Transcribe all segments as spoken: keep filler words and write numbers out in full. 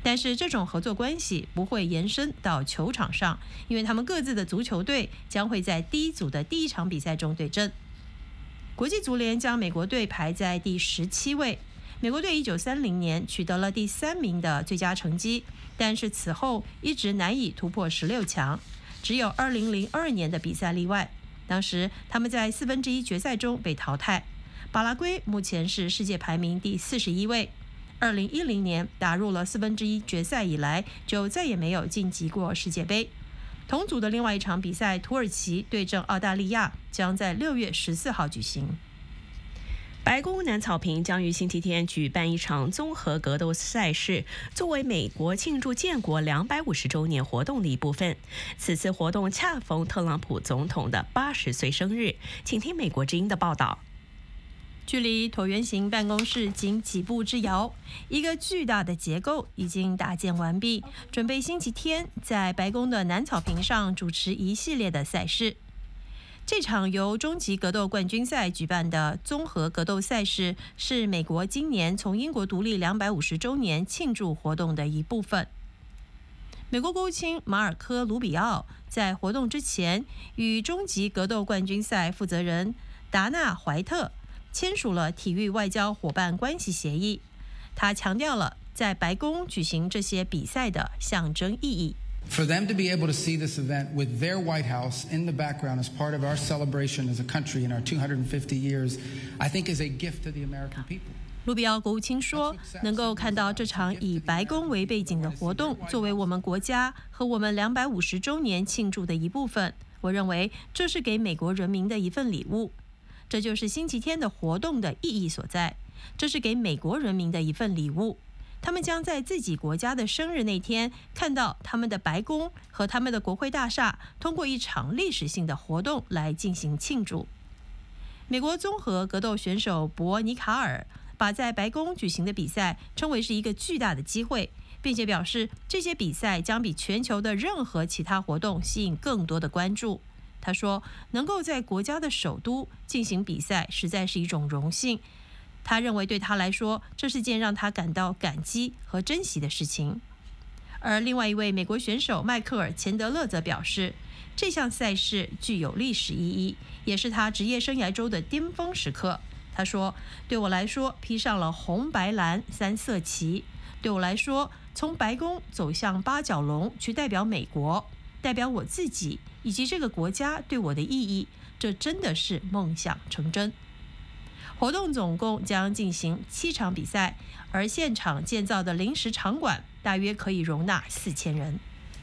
但是这种合作关系不会延伸到球场上，因为他们各自的足球队将会在第一组的第一场比赛中对阵。国际足联将美国队排在第十七位。美国队一九三零年取得了第三名的最佳成绩，但是此后一直难以突破十六强，只有二零零二年的比赛例外，当时他们在四分之一决赛中被淘汰。巴拉圭目前是世界排名第四十一位，二零一零年打入了四分之一决赛以来，就再也没有晋级过世界杯。同组的另外一场比赛，土耳其对阵澳大利亚，将在六月十四号举行。 白宫南草坪将于星期天举办一场综合格斗赛事，作为美国庆祝建国两百五十周年活动的一部分。此次活动恰逢特朗普总统的八十岁生日。请听美国之音的报道。 距离椭圆形办公室仅几步之遥，一个巨大的结构已经搭建完毕，准备星期天在白宫的南草坪上主持一系列的赛事。这场由终极格斗冠军赛举办的综合格斗赛事，是美国今年从英国独立两百五十周年庆祝活动的一部分。美国国务卿马尔科·卢比奥在活动之前与终极格斗冠军赛负责人达纳·怀特签署了体育外交伙伴关系协议。他强调了在白宫举行这些比赛的象征意义。 For them to be able to see this event with their White House in the background as part of our celebration as a country in our two hundred fifty years, I think is a gift to the American people. 卢比奥国务卿说，能够看到这场以白宫为背景的活动作为我们国家和我们两百五十周年庆祝的一部分，我认为这是给美国人民的一份礼物。这就是星期天的活动的意义所在，这是给美国人民的一份礼物。他们将在自己国家的生日那天看到他们的白宫和他们的国会大厦通过一场历史性的活动来进行庆祝。美国综合格斗选手博尼卡尔把在白宫举行的比赛称为是一个巨大的机会，并且表示这些比赛将比全球的任何其他活动吸引更多的关注。他说，能够在国家的首都进行比赛实在是一种荣幸。他认为对他来说，这是件让他感到感激和珍惜的事情。而另外一位美国选手迈克尔·钱德勒则表示，这项赛事具有历史意义，也是他职业生涯中的巅峰时刻。他说，对我来说，披上了红白蓝三色旗，对我来说，从白宫走向八角笼去代表美国，代表我自己以及这个国家对我的意义，这真的是梦想成真。活动总共将进行七场比赛，而现场建造的临时场馆大约可以容纳四千人。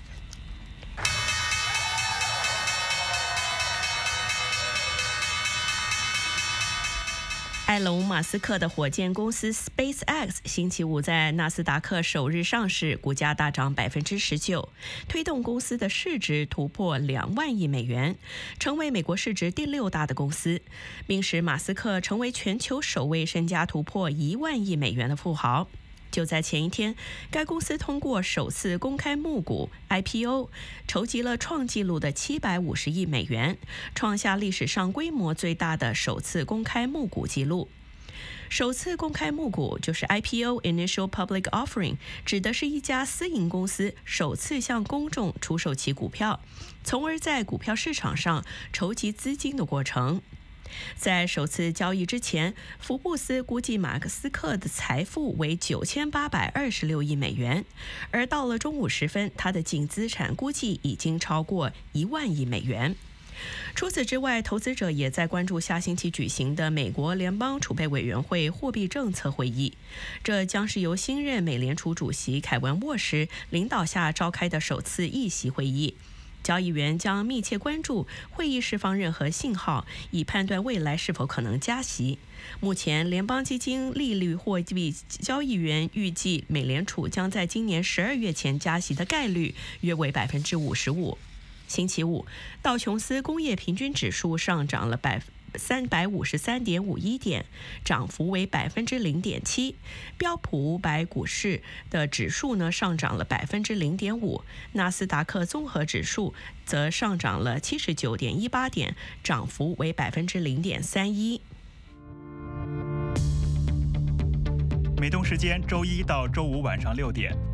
埃隆·马斯克的火箭公司 SpaceX 星期五在纳斯达克首日上市，股价大涨百分之十九，推动公司的市值突破两万亿美元，成为美国市值第六大的公司，并使马斯克成为全球首位身家突破一万亿美元的富豪。就在前一天，该公司通过首次公开募股 I P O， 筹集了创纪录的七百五十亿美元，创下历史上规模最大的首次公开募股纪录。首次公开募股就是 I P O Initial Public Offering， 指的是一家私营公司首次向公众出售其股票，从而在股票市场上筹集资金的过程。在首次交易之前，福布斯估计马斯克的财富为九千八百二十六亿美元，而到了中午时分，他的净资产估计已经超过一万亿美元。除此之外，投资者也在关注下星期举行的美国联邦储备委员会货币政策会议，这将是由新任美联储主席凯文·沃什领导下召开的首次议息会议。交易员将密切关注会议释放任何信号，以判断未来是否可能加息。目前，联邦基金利率货币交易员预计美联储将在今年十二月前加息的概率约为百分之五十五。星期五，道琼斯工业平均指数上涨了百三百五十三点五一点，涨幅为百分之零点七。标普五百股市的指数呢上涨了百分之零点五，纳斯达克综合指数则上涨了七十九点一八点，涨幅为百分之零点三一。 美东时间周一到周五晚上六点。